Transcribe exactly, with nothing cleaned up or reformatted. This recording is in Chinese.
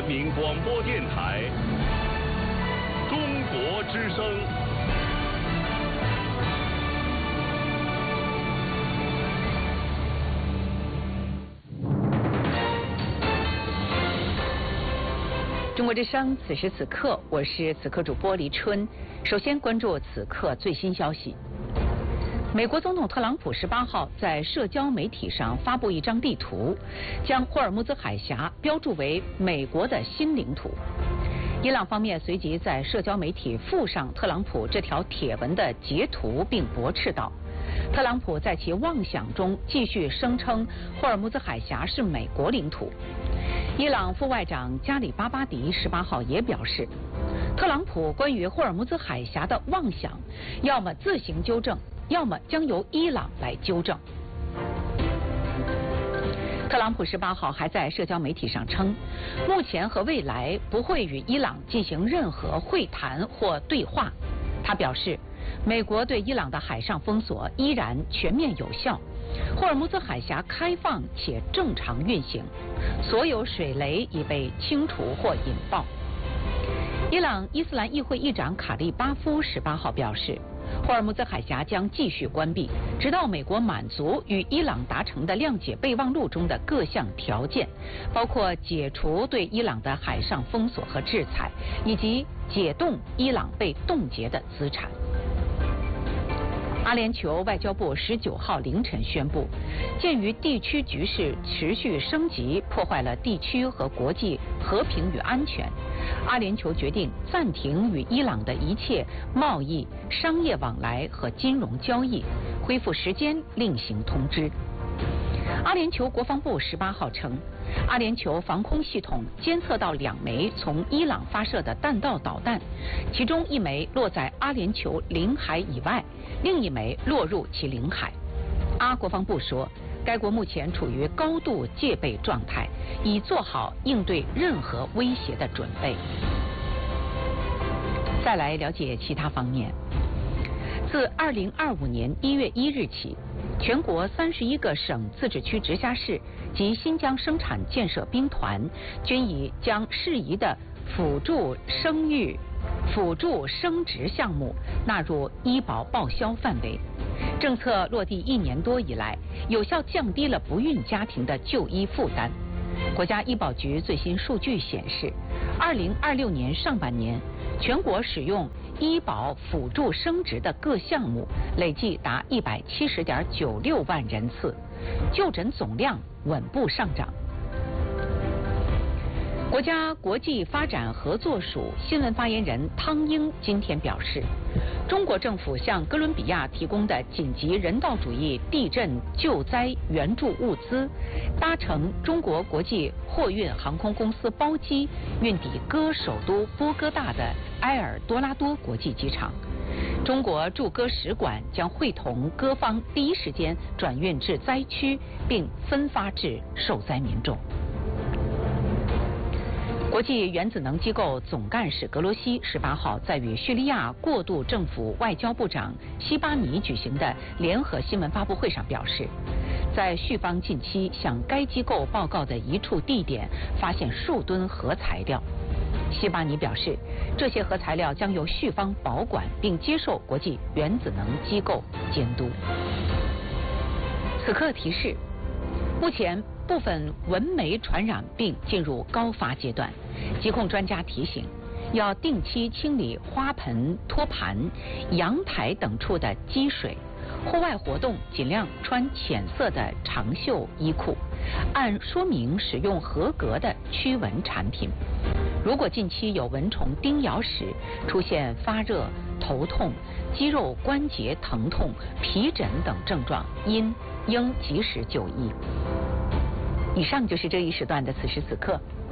人民广播电台中国之声。 中国之声，此时此刻，我是此刻主播黎春。首先关注此刻最新消息。美国总统特朗普十八号在社交媒体上发布一张地图，将霍尔木兹海峡标注为美国的新领土。伊朗方面随即在社交媒体附上特朗普这条帖文的截图，并驳斥道，特朗普在其妄想中继续声称霍尔木兹海峡是美国领土。伊朗副外长加里巴巴迪十八号也表示，特朗普关于霍尔木兹海峡的妄想，要么自行纠正，要么将由伊朗来纠正。特朗普十八号还在社交媒体上称，目前和未来不会与伊朗进行任何会谈或对话。他表示，美国对伊朗的海上封锁依然全面有效，霍尔木兹海峡开放且正常运行，所有水雷已被清除或引爆。伊朗伊斯兰议会议长卡利巴夫十八号表示，霍尔木兹海峡将继续关闭，直到美国满足与伊朗达成的谅解备忘录中的各项条件，包括解除对伊朗的海上封锁和制裁，以及解冻伊朗被冻结的资产。阿联酋外交部十九号凌晨宣布，鉴于地区局势持续升级，破坏了地区和国际和平与安全，阿联酋决定暂停与伊朗的一切贸易、商业往来和金融交易，恢复时间另行通知。阿联酋国防部十八号称，阿联酋防空系统监测到两枚从伊朗发射的弹道导弹，其中一枚落在阿联酋领海以外，另一枚落入其领海。阿国防部说，该国目前处于高度戒备状态，已做好应对任何威胁的准备。再来了解其他方面。自二零二五年一月一日起，全国三十一个省、自治区、直辖市及新疆生产建设兵团均已将适宜的辅助生育、辅助生殖项目纳入医保报销范围。政策落地一年多以来，有效降低了不孕家庭的就医负担。国家医保局最新数据显示，二零二六年上半年，全国使用医保辅助生殖的各项目累计达一百七十点九六万人次，就诊总量稳步上涨。国家国际发展合作署新闻发言人汤英今天表示，中国政府向哥伦比亚提供的紧急人道主义地震救灾援助物资，搭乘中国国际货运航空公司包机运抵哥首都波哥大的埃尔多拉多国际机场。中国驻哥使馆将会同哥方第一时间转运至灾区，并分发至受灾民众。国际原子能机构总干事格罗西十八号在与叙利亚过渡政府外交部长西巴尼举行的联合新闻发布会上表示，在叙方近期向该机构报告的一处地点发现数吨核材料。西巴尼表示，这些核材料将由叙方保管，并接受国际原子能机构监督。此刻提示，目前部分蚊媒传染病进入高发阶段，疾控专家提醒，要定期清理花盆、托盘、阳台等处的积水。户外活动尽量穿浅色的长袖衣裤，按说明使用合格的驱蚊产品。如果近期有蚊虫叮咬时出现发热、头痛、肌肉关节疼痛、皮疹等症状，应应及时就医。以上就是这一时段的此时此刻。